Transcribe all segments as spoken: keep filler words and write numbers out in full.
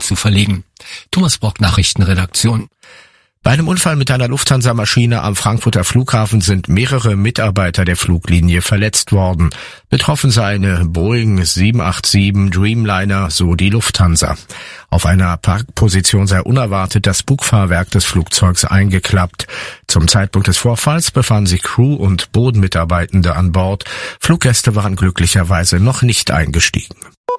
zu verlegen. Thomas Brock, Nachrichtenredaktion. Bei einem Unfall mit einer Lufthansa-Maschine am Frankfurter Flughafen sind mehrere Mitarbeiter der Fluglinie verletzt worden. Betroffen sei eine Boeing sieben acht sieben Dreamliner, so die Lufthansa. Auf einer Parkposition sei unerwartet das Bugfahrwerk des Flugzeugs eingeklappt. Zum Zeitpunkt des Vorfalls befanden sich Crew und Bodenmitarbeitende an Bord. Fluggäste waren glücklicherweise noch nicht eingestiegen.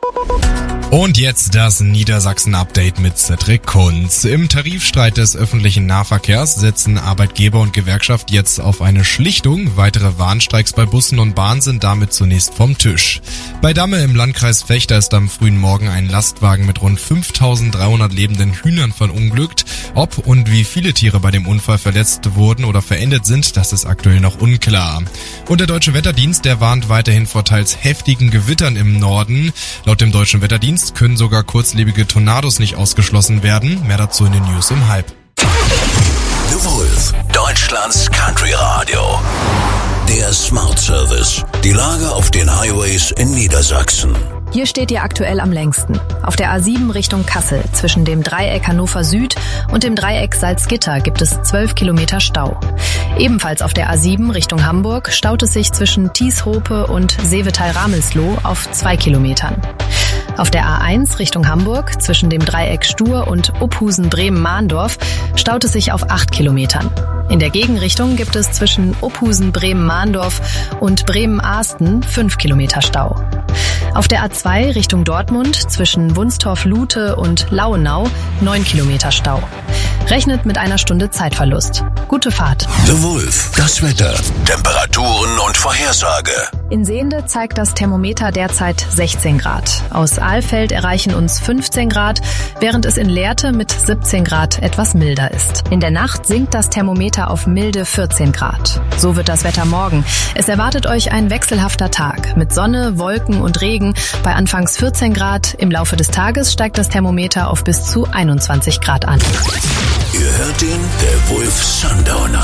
Und jetzt das Niedersachsen-Update mit Cedric Kunz. Im Tarifstreit des öffentlichen Nahverkehrs setzen Arbeitgeber und Gewerkschaft jetzt auf eine Schlichtung. Weitere Warnstreiks bei Bussen und Bahn sind damit zunächst vom Tisch. Bei Damme im Landkreis Vechta ist am frühen Morgen ein Lastwagen mit rund fünftausenddreihundert lebenden Hühnern verunglückt. Ob und wie viele Tiere bei dem Unfall verletzt wurden oder verendet sind, das ist aktuell noch unklar. Und der Deutsche Wetterdienst, der warnt weiterhin vor teils heftigen Gewittern im Norden. Laut dem Deutschen Wetterdienst können sogar kurzlebige Tornados nicht ausgeschlossen werden. Mehr dazu in den News um halb. The Wolf, Deutschlands Country Radio. Der Smart Service. Die Lage auf den Highways in Niedersachsen. Hier steht ihr aktuell am längsten. Auf der A sieben Richtung Kassel zwischen dem Dreieck Hannover Süd und dem Dreieck Salzgitter gibt es zwölf Kilometer Stau. Ebenfalls auf der A sieben Richtung Hamburg staut es sich zwischen Tieshope und Seevetal-Ramelsloh auf zwei Kilometern. Auf der A eins Richtung Hamburg zwischen dem Dreieck Stur und Uphusen-Bremen-Mahndorf staut es sich auf acht Kilometern. In der Gegenrichtung gibt es zwischen Uphusen-Bremen-Mahndorf und Bremen-Ahsten fünf Kilometer Stau. Auf der A zwei Richtung Dortmund zwischen Wunstorf-Lute und Lauenau neun Kilometer Stau. Rechnet mit einer Stunde Zeitverlust. Gute Fahrt. The Wolf, das Wetter, Temperaturen und Vorhersage. In Sehnde zeigt das Thermometer derzeit sechzehn Grad. Aus Alfeld erreichen uns fünfzehn Grad, während es in Lehrte mit siebzehn Grad etwas milder ist. In der Nacht sinkt das Thermometer auf milde vierzehn Grad. So wird das Wetter morgen. Es erwartet euch ein wechselhafter Tag mit Sonne, Wolken und Regen bei anfangs vierzehn Grad. Im Laufe des Tages steigt das Thermometer auf bis zu einundzwanzig Grad an. Ihr hört ihn, der Wolf Sundowner.